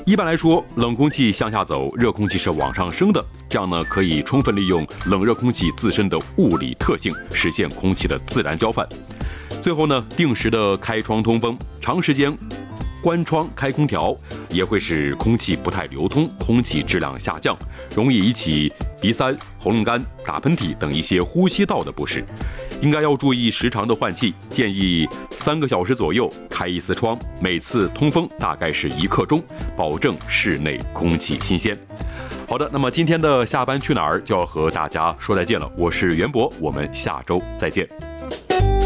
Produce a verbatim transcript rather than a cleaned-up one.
一般来说，冷空气向下走，热空气是往上升的，这样呢可以充分利用冷热空气自身的物理特性，实现空气的自然交换。最后呢，定时的开窗通风，长时间关窗开空调也会使空气不太流通，空气质量下降，容易引起鼻塞、喉咙干、打喷嚏等一些呼吸道的不适。应该要注意时常的换气，建议三个小时左右开一次窗，每次通风大概是一刻钟，保证室内空气新鲜。好的，那么今天的下班去哪儿就要和大家说再见了，我是袁博，我们下周再见。